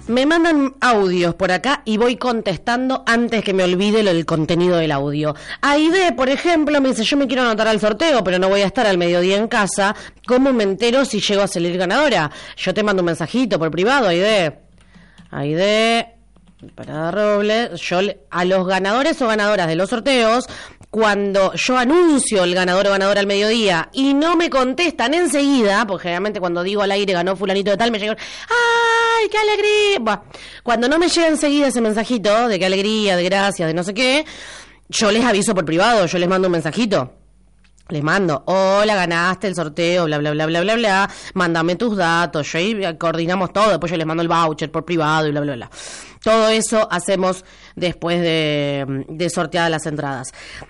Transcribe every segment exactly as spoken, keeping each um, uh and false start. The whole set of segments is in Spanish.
Me mandan audios por acá y voy contestando antes que me olvide lo del contenido del audio. Aide, por ejemplo, me dice, yo me quiero anotar al sorteo, pero no voy a estar al mediodía en casa. ¿Cómo me entero si llego a salir ganadora? Yo te mando un mensajito por privado, Aide. Aide, para Robles, yo a los ganadores o ganadoras de los sorteos, cuando yo anuncio el ganador o ganadora al mediodía y no me contestan enseguida, porque generalmente cuando digo al aire ganó fulanito de tal, me llegan, ¡ay, qué alegría! Bah, cuando no me llega enseguida ese mensajito de qué alegría, de gracias, de no sé qué, yo les aviso por privado, yo les mando un mensajito. Les mando, hola, ganaste el sorteo, bla, bla, bla, bla, bla, bla, mándame tus datos, yo ahí coordinamos todo, después yo les mando el voucher por privado y bla, bla, bla. Todo eso hacemos después de, de sorteadas las entradas.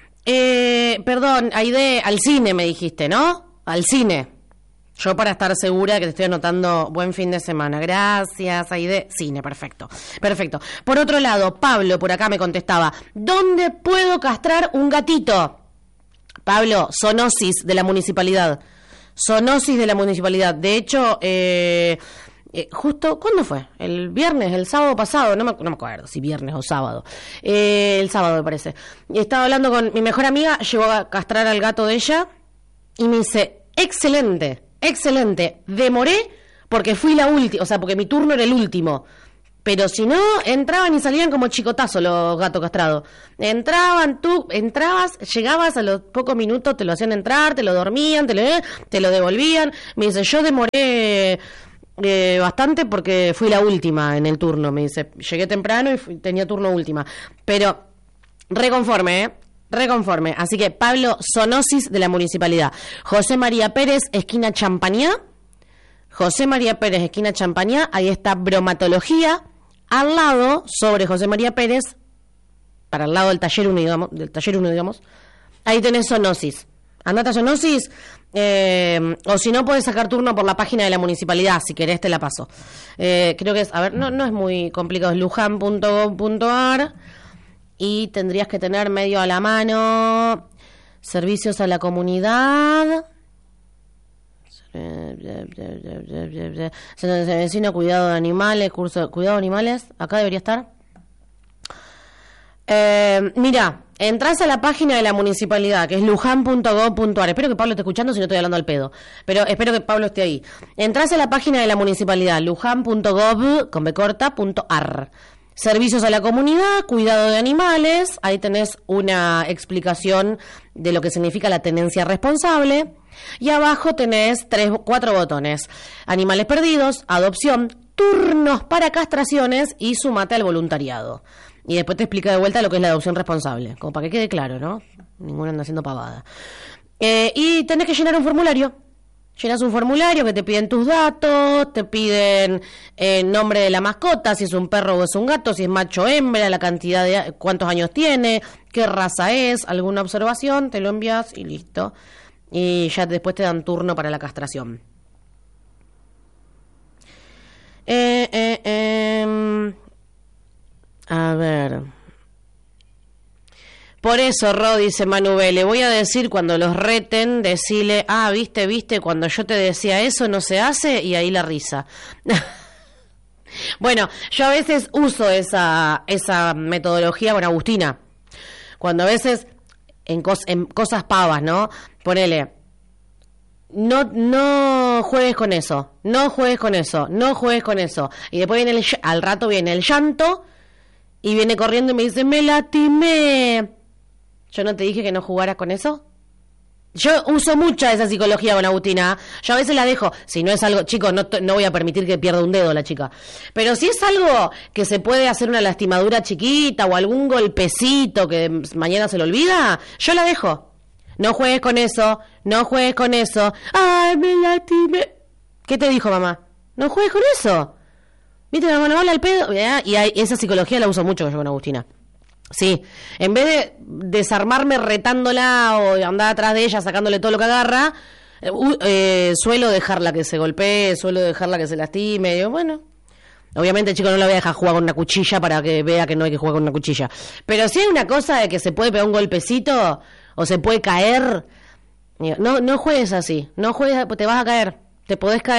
Eh, perdón, Aide, al cine me dijiste, ¿no? Al cine. Yo para estar segura que te estoy anotando buen fin de semana. Gracias, Aide. Cine, perfecto. Perfecto. Por otro lado, Pablo por acá me contestaba, ¿dónde puedo castrar un gatito? Pablo, zoonosis de la municipalidad. Zoonosis de la municipalidad. De hecho, eh... Eh, justo, ¿cuándo fue? El viernes, el sábado pasado, no me, no me acuerdo si viernes o sábado, eh, el sábado me parece. Y estaba hablando con mi mejor amiga, llegó a castrar al gato de ella y me dice, excelente, excelente, demoré porque fui la última, o sea, porque mi turno era el último. Pero si no, entraban y salían como chicotazos los gatos castrados. Entraban, tú entrabas, llegabas a los pocos minutos, te lo hacían entrar, te lo dormían, te lo, te lo devolvían. Me dice, yo demoré... Eh, bastante porque fui la última en el turno, me dice, llegué temprano y fui, tenía turno última, pero reconforme, ¿eh? Reconforme, así que Pablo, zoonosis de la municipalidad. José María Pérez, esquina Champañá, José María Pérez, esquina Champañá, ahí está bromatología, al lado, sobre José María Pérez, para el lado del taller uno, digamos, del taller uno, digamos, ahí tenés zoonosis. Andate a zoonosis, eh, o si no puedes sacar turno por la página de la municipalidad, si querés te la paso. Eh, creo que es, a ver, no, no es muy complicado, es luján punto gov punto ar y tendrías que tener medio a la mano, servicios a la comunidad, vecino, cuidado de animales, curso de cuidado de animales, acá debería estar. Eh, mira, entras a la página de la municipalidad, que es luján punto gov punto ar. Espero que Pablo esté escuchando, si no estoy hablando al pedo. Pero espero que Pablo esté ahí. Entras a la página de la municipalidad, luján punto gov, con B corta, punto ar. Servicios a la comunidad, cuidado de animales. Ahí tenés una explicación de lo que significa la tenencia responsable. Y abajo tenés tres, cuatro botones. Animales perdidos, adopción, turnos para castraciones y sumate al voluntariado. Y después te explica de vuelta lo que es la adopción responsable, como para que quede claro, ¿no? Ninguno anda haciendo pavada. Eh, y tenés que llenar un formulario. Llenas un formulario que te piden tus datos, te piden el nombre de la mascota, si es un perro o es un gato, si es macho o hembra, la cantidad de cuántos años tiene, qué raza es, alguna observación, te lo envías y listo. Y ya después te dan turno para la castración. Eh, eh, eh... A ver. Por eso, Ro, dice Manubé, le voy a decir cuando los reten, decirle, ah, viste, viste, cuando yo te decía eso no se hace, y ahí la risa. Bueno, yo a veces uso esa esa metodología con Agustina. Cuando a veces, en, cos, en cosas pavas, ¿no? Ponele, no no juegues con eso, no juegues con eso, no juegues con eso. Y después viene el, al rato viene el llanto, y viene corriendo y me dice, me lastimé. ¿Yo no te dije que no jugaras con eso? Yo uso mucha esa psicología con Agustina. Yo a veces la dejo. Si no es algo, chicos, no, no voy a permitir que pierda un dedo la chica. Pero si es algo que se puede hacer una lastimadura chiquita o algún golpecito que mañana se le olvida, yo la dejo. No juegues con eso, no juegues con eso. Ay, me lastimé. ¿Qué te dijo mamá? No juegues con eso. ¿Viste, mamá, no vale al pedo? Y hay, esa psicología la uso mucho yo con Agustina. Sí, en vez de desarmarme retándola o andar atrás de ella sacándole todo lo que agarra, eh, eh, suelo dejarla que se golpee, suelo dejarla que se lastime. Digo, bueno, obviamente, chico, no la voy a dejar jugar con una cuchilla para que vea que no hay que jugar con una cuchilla. Pero si hay una cosa de que se puede pegar un golpecito o se puede caer, no, no juegues así, no juegues, te vas a caer, te podés caer.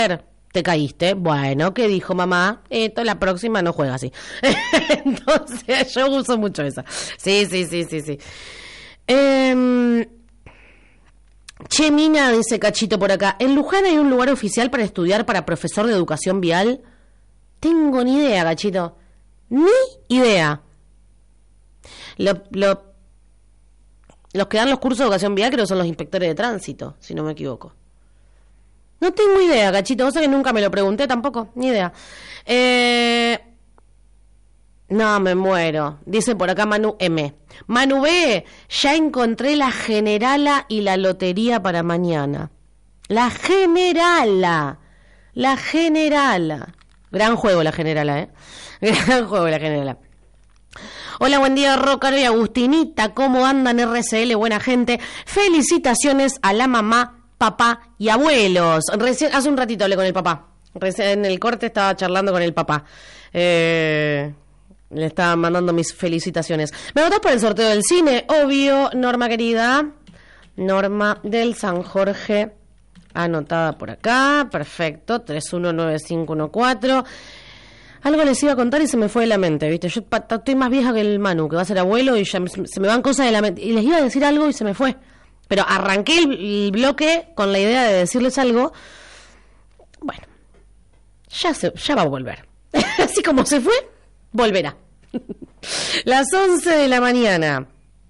te caíste. Bueno, ¿qué dijo mamá? Esto la próxima no juega así. Entonces yo uso mucho esa. Sí, sí, sí, sí, sí. Eh, che, Mina, dice Cachito por acá. ¿En Luján hay un lugar oficial para estudiar para profesor de educación vial? Tengo ni idea, Cachito. Ni idea. Lo, lo, los que dan los cursos de educación vial creo que son los inspectores de tránsito, si no me equivoco. No tengo idea, Cachito. Vos sabés que nunca me lo pregunté tampoco. Ni idea. Eh... No, me muero. Dice por acá Manu M. Manu B, ya encontré la generala y la lotería para mañana. La generala. La generala. Gran juego la generala, ¿eh? Gran juego la generala. Hola, buen día, Rócaro y Agustinita. ¿Cómo andan, R C L? Buena gente. Felicitaciones a la mamá, papá y abuelos. Recién, hace un ratito hablé con el papá. Recién en el corte estaba charlando con el papá. Eh... Le estaba mandando mis felicitaciones. ¿Me votás por el sorteo del cine? Obvio, Norma querida. Norma del San Jorge. Anotada por acá. Perfecto. tres uno nueve cinco uno cuatro. Algo les iba a contar y se me fue de la mente, ¿viste? Yo estoy más vieja que el Manu, que va a ser abuelo, y ya me, se me van cosas de la mente. Y les iba a decir algo y se me fue. Pero arranqué el, el bloque con la idea de decirles algo. Bueno. Ya, se, ya va a volver. Así como se fue, volverá. Las once de la mañana.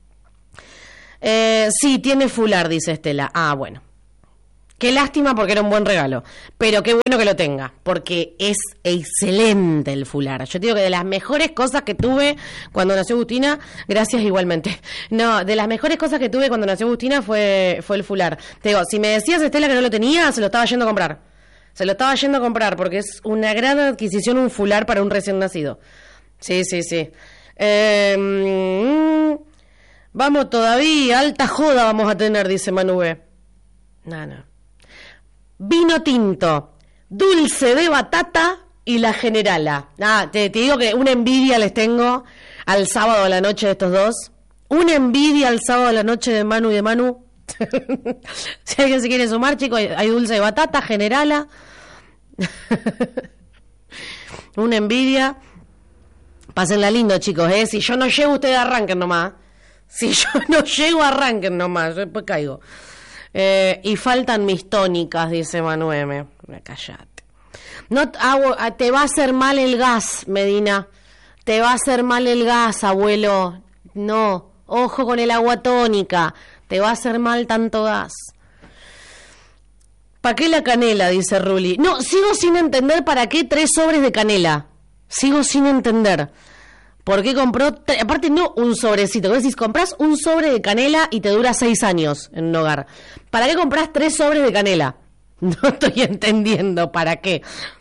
Eh, sí, tiene fular, dice Estela. Ah, bueno. Qué lástima porque era un buen regalo. Pero qué bueno que lo tenga, porque es excelente el fular. Yo te digo que de las mejores cosas que tuve cuando nació Agustina, gracias igualmente. No, de las mejores cosas que tuve cuando nació Agustina fue, fue el fular. Te digo, si me decías, Estela, que no lo tenía, se lo estaba yendo a comprar. Se lo estaba yendo a comprar porque es una gran adquisición un fular para un recién nacido. Sí, sí, sí. Eh, mm, vamos todavía, alta joda vamos a tener, dice Manu B. No, no. Vino tinto, dulce de batata y la generala. Ah, te, te digo que una envidia les tengo al sábado a la noche de estos dos. Una envidia al sábado a la noche de Manu y de Manu. Si alguien se quiere sumar, chicos, hay, hay dulce de batata, generala. Una envidia. Pásenla lindo, chicos, ¿eh? Si yo no llego, ustedes arranquen nomás. Si yo no llego, arranquen nomás. Yo después caigo. Eh, y faltan mis tónicas, dice Manu M. Cállate. No, ah, te va a hacer mal el gas, Medina. Te va a hacer mal el gas, abuelo. No, ojo con el agua tónica. Te va a hacer mal tanto gas. ¿Para qué la canela? Dice Ruli. No, sigo sin entender para qué tres sobres de canela. Sigo sin entender. ¿Por qué compró? Tre- Aparte, no un sobrecito. Vos decís, comprás un sobre de canela y te dura seis años en un hogar. ¿Para qué comprás tres sobres de canela? No estoy entendiendo para qué.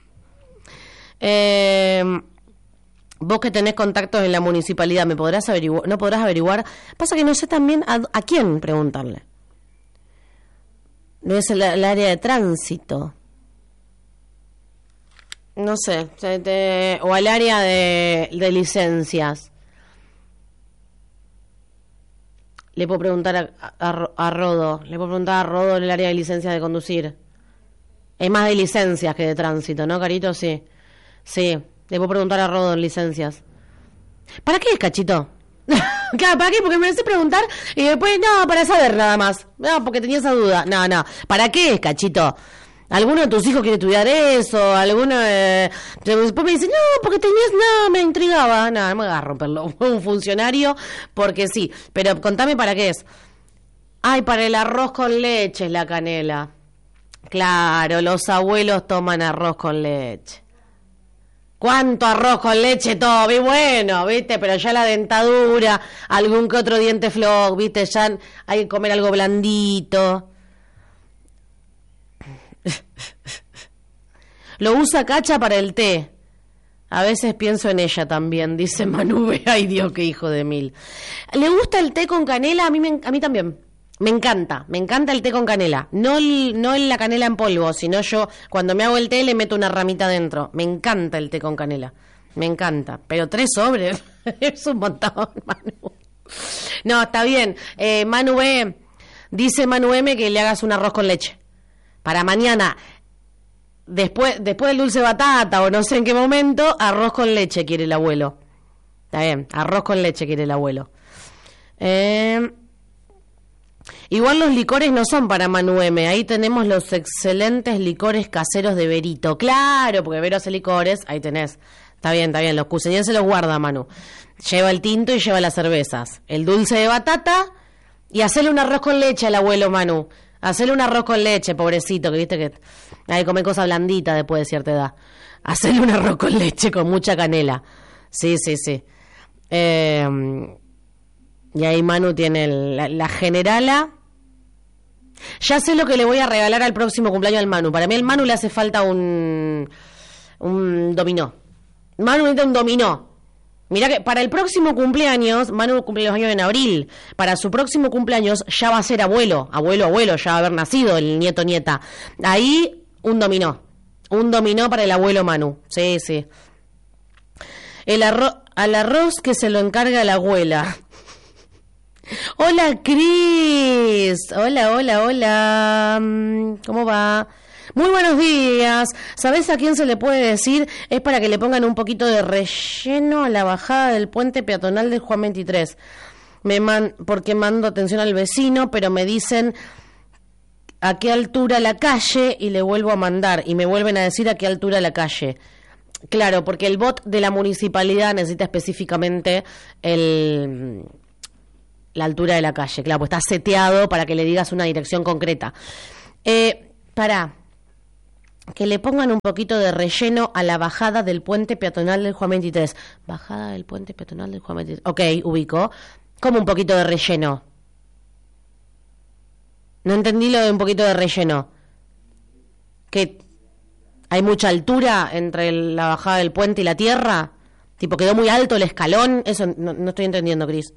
Eh, vos que tenés contactos en la municipalidad, ¿me podrás averiguar? ¿No podrás averiguar? Pasa que no sé también a, a quién preguntarle. Debe ser el área de tránsito. No sé, se te, o al área de, de licencias. Le puedo preguntar a, a, a Rodo, le puedo preguntar a Rodo en el área de licencias de conducir. Es más de licencias que de tránsito, ¿no, Carito? Sí, sí, le puedo preguntar a Rodo en licencias. ¿Para qué es, Cachito? Claro, ¿para qué? Porque me hace preguntar y después, no, para saber nada más. No, porque tenía esa duda. No, no, ¿para qué es, Cachito? ¿Alguno de tus hijos quiere estudiar eso? ¿Alguno? Eh, después me dice, no, porque tenías, no, me intrigaba. No, no me hagas romperlo. Un funcionario, porque sí. Pero contame para qué es. Ay, para el arroz con leche es la canela. Claro, los abuelos toman arroz con leche. ¿Cuánto arroz con leche, todo? Y bueno, ¿viste? Pero ya la dentadura, algún que otro diente flojo, ¿viste? Ya hay que comer algo blandito. Lo usa Cacha para el té. A veces pienso en ella también, dice Manu. Ay, Dios, qué hijo de mil. ¿Le gusta el té con canela? A mí, me, a mí también. Me encanta, me encanta el té con canela. No, el, no la canela en polvo, sino yo cuando me hago el té le meto una ramita dentro. Me encanta el té con canela. Me encanta. Pero tres sobres es un montón, Manu. No, está bien. Eh, Manu B, dice Manu M que le hagas un arroz con leche. Para mañana. Después, después del dulce de batata o no sé en qué momento, arroz con leche quiere el abuelo. Está bien, arroz con leche quiere el abuelo. Eh, igual los licores no son para Manu M. Ahí tenemos los excelentes licores caseros de Verito. Claro, porque Vero hace licores, ahí tenés. Está bien, está bien, los cuseñenses los guarda Manu. Lleva el tinto y lleva las cervezas. El dulce de batata y hacerle un arroz con leche al abuelo Manu. Hacerle un arroz con leche, pobrecito, que viste que hay que comer cosas blanditas después de cierta edad. Hacerle un arroz con leche con mucha canela. Sí, sí, sí. Eh, y ahí Manu tiene el, la, la generala. Ya sé lo que le voy a regalar al próximo cumpleaños al Manu. Para mí al Manu le hace falta un, un dominó. Manu necesita un dominó. Mirá que para el próximo cumpleaños, Manu cumple los años en abril, para su próximo cumpleaños ya va a ser abuelo, abuelo, abuelo, ya va a haber nacido el nieto, nieta. Ahí, un dominó, un dominó para el abuelo Manu, sí, sí. El arroz, al arroz que se lo encarga la abuela. Hola, Cris, hola, hola, hola, ¿cómo va? Muy buenos días. ¿Sabés a quién se le puede decir? Es para que le pongan un poquito de relleno a la bajada del puente peatonal del Juan veintitrés. Me man, porque mando atención al vecino, pero me dicen a qué altura la calle y le vuelvo a mandar. Y me vuelven a decir a qué altura la calle. Claro, porque el bot de la municipalidad necesita específicamente el... la altura de la calle. Claro, pues está seteado para que le digas una dirección concreta. Eh, pará. Que le pongan un poquito de relleno a la bajada del puente peatonal del Juan veintitrés. Bajada del puente peatonal del Juan veintitrés. Ok, ubico. ¿Cómo un poquito de relleno? No entendí lo de un poquito de relleno. ¿Que hay mucha altura entre la bajada del puente y la tierra? Tipo, ¿quedó muy alto el escalón? Eso no, no estoy entendiendo, Cris.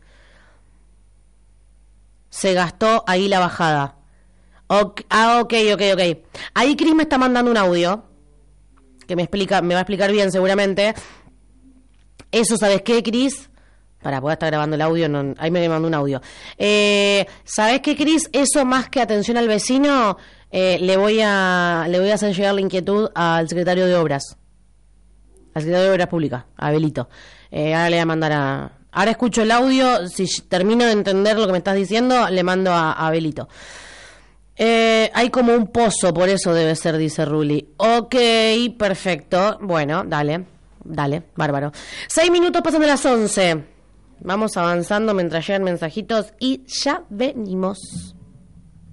Se gastó ahí la bajada. Okay, ah, ok, ok, ok. Ahí Cris me está mandando un audio que me explica, me va a explicar bien seguramente. Eso, ¿sabes qué, Cris? Para poder estar grabando el audio, no, ahí me mandó un audio. Eh, ¿Sabes qué, Cris? Eso más que atención al vecino, eh, le voy a le voy a hacer llegar la inquietud al secretario de Obras. Al secretario de Obras Públicas, a Abelito. Eh, ahora le voy a mandar a... Ahora escucho el audio, si termino de entender lo que me estás diciendo, le mando a, a Abelito. Eh, hay como un pozo, por eso debe ser, dice Ruli. Ok, perfecto. Bueno, dale, dale, bárbaro. Seis minutos pasan de las once. Vamos avanzando mientras llegan mensajitos y ya venimos.